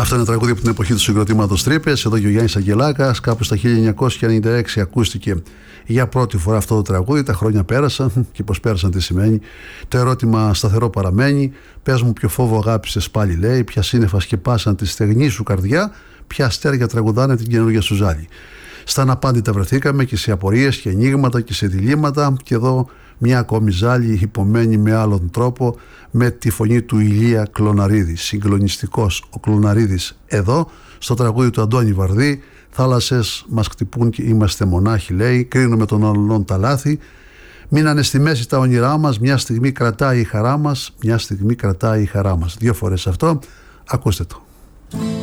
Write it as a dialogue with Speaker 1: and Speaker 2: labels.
Speaker 1: Αυτό είναι τραγούδι από την εποχή του συγκροτήματος Τρύπες. Εδώ και ο Γιάννης Αγγελάκας. Κάπου στα 1996 ακούστηκε για πρώτη φορά αυτό το τραγούδι. Τα χρόνια πέρασαν και πως πέρασαν τι σημαίνει. Το ερώτημα σταθερό παραμένει. Πες μου ποιο φόβο αγάπησες πάλι, λέει. Ποια σύννεφα σκεπάσαν τη στεγνή σου καρδιά. Ποια αστέρια τραγουδάνε την καινούργια σου ζάλη. Στα αναπάντητα βρεθήκαμε και σε απορίες και ανοίγματα και σε διλήμματα. Και εδώ μια ακόμη ζάλη υπομένη με άλλον τρόπο, με τη φωνή του Ηλία Κλωναρίδη. Συγκλονιστικός ο Κλωναρίδης εδώ στο τραγούδι του Αντώνη Βαρδί. Θάλασσες μας χτυπούν και είμαστε μονάχοι, λέει. Κρίνουμε τον άλλον τα λάθη. Μείνανε στη μέση τα όνειρά μας. Μια στιγμή κρατάει η χαρά μας. Μια στιγμή κρατάει η χαρά μας. 2 φορές αυτό. Ακούστε το.